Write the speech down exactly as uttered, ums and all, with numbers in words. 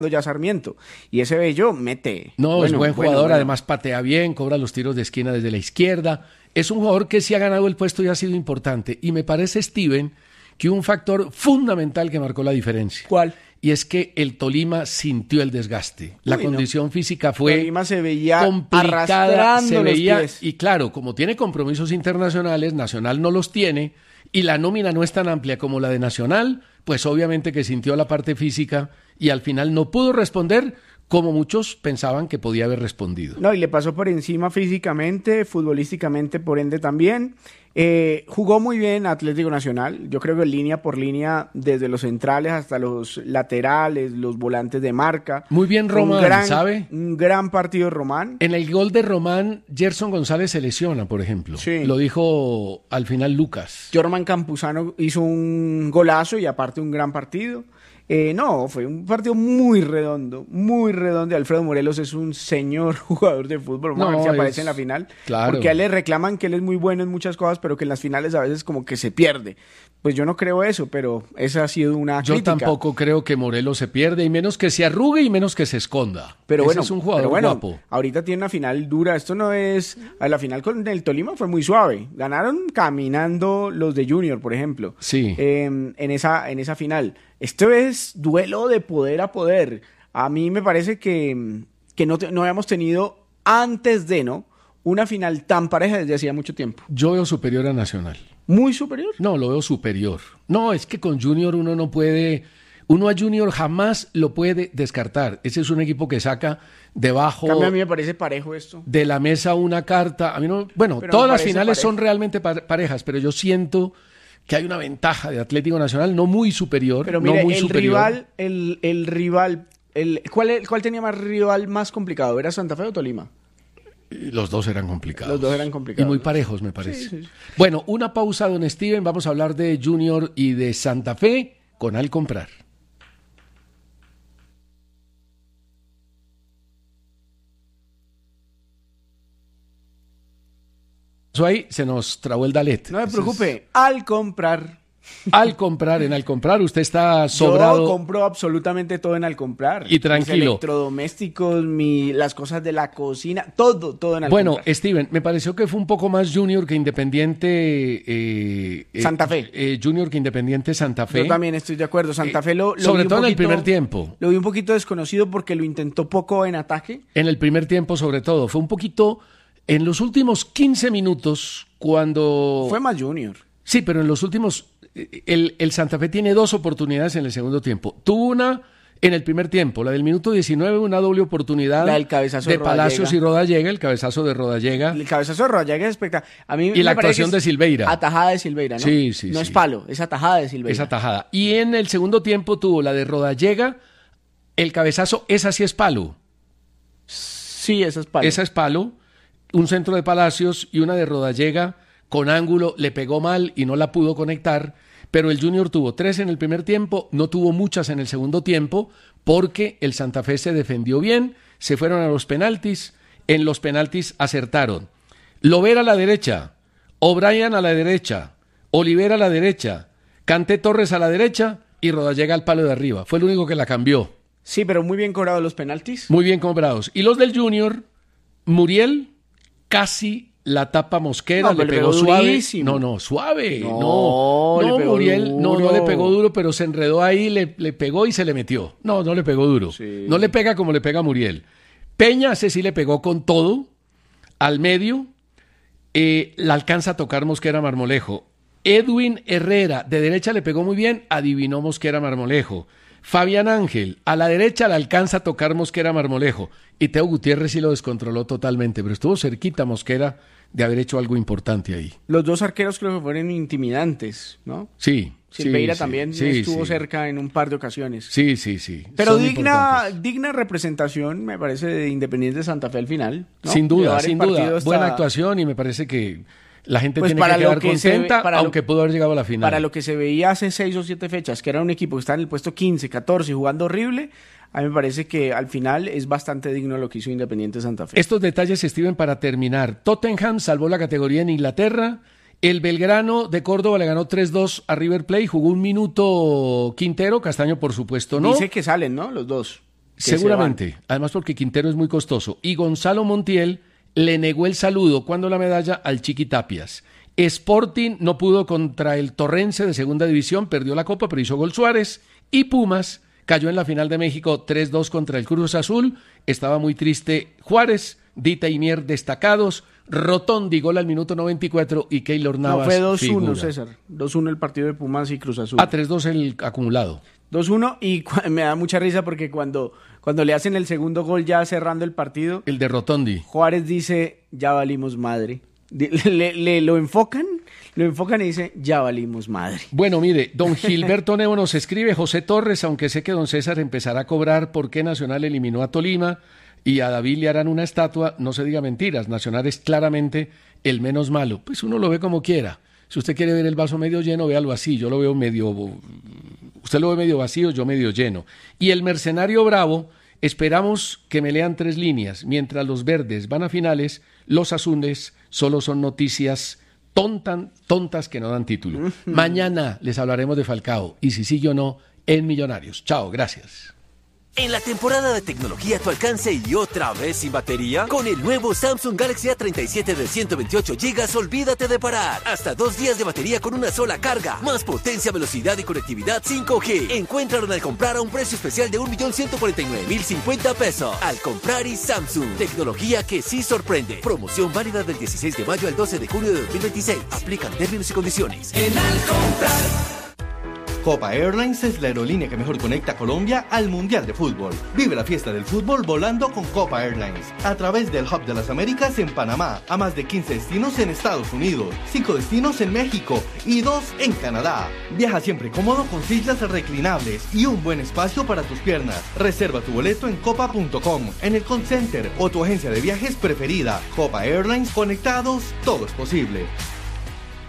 ya Sarmiento. Y ese Bello mete. No, bueno, es buen jugador, bueno, bueno. además patea bien, cobra los tiros de esquina desde la izquierda. Es un jugador que sí ha ganado el puesto y ha sido importante. Y me parece, Steven, que un factor fundamental que marcó la diferencia. ¿Cuál? Y es que el Tolima sintió el desgaste. La Uy, condición no. física fue Tolima se veía complicada, arrastrando se los veía, pies. y claro, como tiene compromisos internacionales, Nacional no los tiene, y la nómina no es tan amplia como la de Nacional, pues obviamente que sintió la parte física y al final no pudo responder como muchos pensaban que podía haber respondido. No, y le pasó por encima físicamente, futbolísticamente por ende también. Eh, jugó muy bien Atlético Nacional, yo creo que línea por línea, desde los centrales hasta los laterales, los volantes de marca. Muy bien Román, un gran, ¿sabe? Un gran partido de Román. En el gol de Román, Gerson González se lesiona, por ejemplo. Sí. Lo dijo al final Lucas. Jorman Campuzano hizo un golazo y aparte un gran partido. Eh, no, fue un partido muy redondo, muy redondo. Alfredo Morelos es un señor jugador de fútbol. Vamos no, a ver si aparece es... en la final. Claro. Porque a él le reclaman que él es muy bueno en muchas cosas, pero que en las finales a veces como que se pierde. Pues yo no creo eso, pero esa ha sido una yo crítica. Yo tampoco creo que Morelos se pierde, y menos que se arrugue y menos que se esconda. Pero Ese bueno, es un jugador pero bueno, guapo. Ahorita tiene una final dura. Esto no es... A la final con el Tolima fue muy suave. Ganaron caminando los de Junior, por ejemplo. Sí. Eh, en, esa, en esa final. Esto es duelo de poder a poder. A mí me parece que, que no, te, no habíamos tenido antes de, ¿no? Una final tan pareja desde hacía mucho tiempo. Yo veo superior a Nacional. ¿Muy superior? No, lo veo superior. No, es que con Junior uno no puede... Uno a Junior jamás lo puede descartar. Ese es un equipo que saca debajo... Cambio, a mí me parece parejo esto. De la mesa una carta. A mí no... Bueno, pero todas las finales parejo. Son realmente parejas, pero yo siento... que hay una ventaja de Atlético Nacional, no muy superior, pero mire, no muy el superior. rival, el, el rival, el, ¿cuál, ¿cuál tenía más rival más complicado? ¿Era Santa Fe o Tolima? Los dos eran complicados. Los dos eran complicados. Y muy parejos, me parece. Sí, sí. Bueno, una pausa, don Steven, vamos a hablar de Junior y de Santa Fe con Al Comprar. Ahí se nos trabó el Dalet. No me preocupe, es... al comprar. Al comprar, en Al Comprar, usted está sobrado. Yo compro absolutamente todo en Al Comprar. Y tranquilo. Mis electrodomésticos, mi, las cosas de la cocina, todo, todo en Al bueno, Comprar. Bueno, Steven, me pareció que fue un poco más Junior que Independiente. Eh, Santa Fe. Eh, eh, junior que Independiente Santa Fe. Yo también estoy de acuerdo. Santa Fe lo, lo Sobre vi todo un poquito, en el primer tiempo. Lo vi un poquito desconocido porque lo intentó poco en ataque. En el primer tiempo, sobre todo. Fue un poquito. En los últimos quince minutos, cuando... Fue más Junior. Sí, pero en los últimos... El, el Santa Fe tiene dos oportunidades en el segundo tiempo. Tuvo una en el primer tiempo, la del minuto diecinueve, una doble oportunidad la del cabezazo de de Palacios y Rodallega, el cabezazo de Rodallega. El cabezazo de Rodallega es espectacular. A mí y me la actuación de Silveira. Atajada de Silveira, ¿no? Sí, sí, No sí. es palo, es atajada de Silveira. Es atajada. Y en el segundo tiempo tuvo la de Rodallega, el cabezazo, esa sí es palo. Sí, esa es palo. Esa es palo. Un centro de Palacios y una de Rodallega con ángulo, le pegó mal y no la pudo conectar, pero el Junior tuvo tres en el primer tiempo, no tuvo muchas en el segundo tiempo, porque el Santa Fe se defendió bien, se fueron a los penaltis, en los penaltis acertaron. Lovera a la derecha, O'Brien a la derecha, Olivera a la derecha, Kanté Torres a la derecha y Rodallega al palo de arriba. Fue el único que la cambió. Sí, pero muy bien cobrados los penaltis. Muy bien cobrados. Y los del Junior, Muriel casi la tapa Mosquera, no, le le pegó, pegó suave. durísimo. No, no, suave. No, no, le no pegó Muriel, duro. no, no le pegó duro, pero se enredó ahí, le, le pegó y se le metió. No, no le pegó duro. Sí. No le pega como le pega a Muriel. Peña, ese sí le pegó con todo, al medio, eh, la alcanza a tocar Mosquera Marmolejo. Edwin Herrera, de derecha le pegó muy bien, adivinó Mosquera Marmolejo. Fabián Ángel, a la derecha le alcanza a tocar Mosquera Marmolejo. Y Teo Gutiérrez sí lo descontroló totalmente, pero estuvo cerquita Mosquera de haber hecho algo importante ahí. Los dos arqueros creo que fueron intimidantes, ¿no? Sí. Silveira sí, también sí, estuvo sí. cerca en un par de ocasiones. Sí, sí, sí. Pero Son digna, digna representación, me parece, de Independiente de Santa Fe al final, ¿no? Sin duda, Llevar el sin duda. partido hasta... Buena actuación y me parece que la gente Pues tiene para que lo quedar que se ve- contenta, para lo- aunque pudo haber llegado a la final. Para lo que se veía hace seis o siete fechas, que era un equipo que estaba en el puesto quince, catorce, jugando horrible, a mí me parece que al final es bastante digno lo que hizo Independiente de Santa Fe. Estos detalles, Steven, para terminar. Tottenham salvó la categoría en Inglaterra. El Belgrano de Córdoba le ganó tres dos a River Plate. Jugó un minuto Quintero, Castaño por supuesto no. Dice que salen, ¿no? Los dos. Seguramente, además porque Quintero es muy costoso. Y Gonzalo Montiel le negó el saludo cuando la medalla al Chiqui Tapias. Sporting no pudo contra el Torrense de segunda división, perdió la copa, pero hizo gol Suárez. Y Pumas cayó en la final de México tres dos contra el Cruz Azul. Estaba muy triste Juárez, Dita y Mier destacados, Rotondi gol al minuto noventa y cuatro y Keylor Navas No, fue dos uno, figura. César. dos uno el partido de Pumas y Cruz Azul. Ah, tres dos el acumulado. dos uno y cu- me da mucha risa porque cuando, cuando le hacen el segundo gol ya cerrando el partido, El de Rotondi. Juárez dice, ya valimos madre. Di- Le, le- lo enfocan, lo enfocan y dice, ya valimos madre. Bueno, mire, don Gilberto Nebo nos escribe, José Torres, aunque sé que don César empezará a cobrar por qué Nacional eliminó a Tolima y a David le harán una estatua, no se diga mentiras, Nacional es claramente el menos malo. Pues uno lo ve como quiera. Si usted quiere ver el vaso medio lleno, véalo así. Yo lo veo medio... Usted lo ve medio vacío, yo medio lleno. Y el Mercenario Bravo, esperamos que me lean tres líneas. Mientras los verdes van a finales, los azules solo son noticias tontan, tontas que no dan título. Mañana les hablaremos de Falcao. Y si sí o no, en Millonarios. Chao, gracias. En la temporada de tecnología a tu alcance y otra vez sin batería, con el nuevo Samsung Galaxy A treinta y siete de ciento veintiocho gigas, olvídate de parar. Hasta dos días de batería con una sola carga. Más potencia, velocidad y conectividad cinco G. Encuéntralo al comprar a un precio especial de un millón ciento cuarenta y nueve mil cincuenta pesos. Al comprar y Samsung. Tecnología que sí sorprende. Promoción válida del dieciséis de mayo al doce de junio de dos mil veintiséis. Aplican términos y condiciones. En Al comprar. Copa Airlines es la aerolínea que mejor conecta a Colombia al Mundial de Fútbol. Vive la fiesta del fútbol volando con Copa Airlines. A través del Hub de las Américas en Panamá, a más de quince destinos en Estados Unidos, cinco destinos en México y dos en Canadá. Viaja siempre cómodo con sillas reclinables y un buen espacio para tus piernas. Reserva tu boleto en copa punto com, en el call center o tu agencia de viajes preferida. Copa Airlines, conectados, todo es posible.